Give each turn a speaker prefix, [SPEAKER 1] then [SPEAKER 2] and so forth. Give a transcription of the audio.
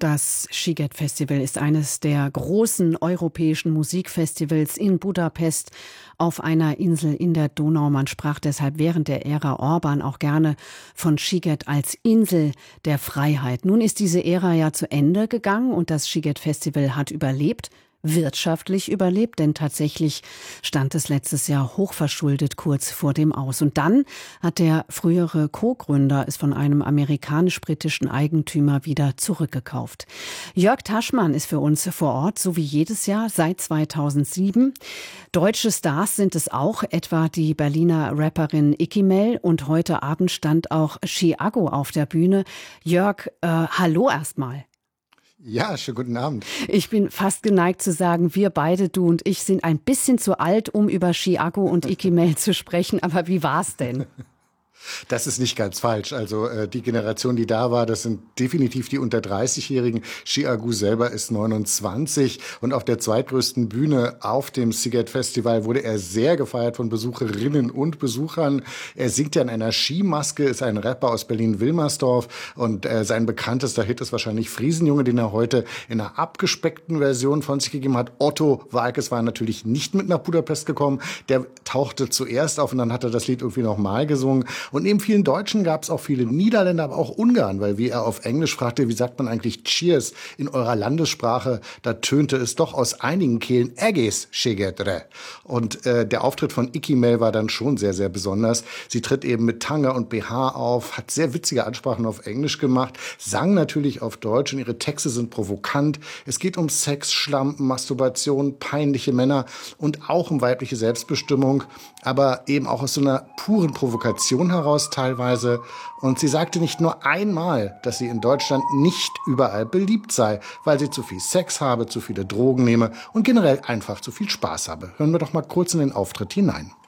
[SPEAKER 1] Das Sziget Festival ist eines der großen europäischen Musikfestivals in Budapest auf einer Insel in der Donau. Man sprach deshalb während der Ära Orbán auch gerne von Sziget als Insel der Freiheit. Nun ist diese Ära ja zu Ende gegangen und das Sziget Festival hat überlebt. Wirtschaftlich überlebt, denn tatsächlich stand es letztes Jahr hochverschuldet kurz vor dem Aus. Und dann hat der frühere Co-Gründer es von einem amerikanisch-britischen Eigentümer wieder zurückgekauft. Jörg Taschmann ist für uns vor Ort, so wie jedes Jahr seit 2007. Deutsche Stars sind es auch, etwa die Berliner Rapperin Ikimel. Und heute Abend stand auch Chiago auf der Bühne. Jörg, hallo erstmal.
[SPEAKER 2] Ja, schönen guten Abend.
[SPEAKER 1] Ich bin fast geneigt zu sagen, wir beide, du und ich, sind ein bisschen zu alt, um über Chiago und Ikimel zu sprechen. Aber wie war's denn?
[SPEAKER 2] Das ist nicht ganz falsch. Also die Generation, die da war, das sind definitiv die unter 30-Jährigen. Chiago selber ist 29 und auf der zweitgrößten Bühne auf dem Sziget Festival wurde er sehr gefeiert von Besucherinnen und Besuchern. Er singt ja in einer Skimaske, ist ein Rapper aus Berlin-Wilmersdorf und sein bekanntester Hit ist wahrscheinlich Friesenjunge, den er heute in einer abgespeckten Version von sich gegeben hat. Otto Waalkes war natürlich nicht mit nach Budapest gekommen. Der tauchte zuerst auf und dann hat er das Lied irgendwie nochmal gesungen. Und neben vielen Deutschen gab es auch viele Niederländer, aber auch Ungarn, weil wie er auf Englisch fragte, wie sagt man eigentlich Cheers in eurer Landessprache, da tönte es doch aus einigen Kehlen Egész Szigedre. Und der Auftritt von Ikimel war dann schon sehr, sehr besonders. Sie tritt eben mit Tanga und BH auf, hat sehr witzige Ansprachen auf Englisch gemacht, sang natürlich auf Deutsch und ihre Texte sind provokant. Es geht um Sex, Schlampen, Masturbation, peinliche Männer und auch um weibliche Selbstbestimmung, aber eben auch aus so einer puren Provokation heraus teilweise. Und sie sagte nicht nur einmal, dass sie in Deutschland nicht überall beliebt sei, weil sie zu viel Sex habe, zu viele Drogen nehme und generell einfach zu viel Spaß habe. Hören wir doch mal kurz in den Auftritt hinein.